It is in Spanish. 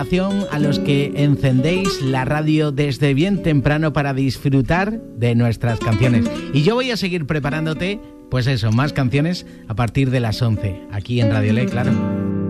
A los que encendéis la radio desde bien temprano para disfrutar de nuestras canciones. Y yo voy a seguir preparándote, pues eso, más canciones a partir de las 11, aquí en Radio Le, claro.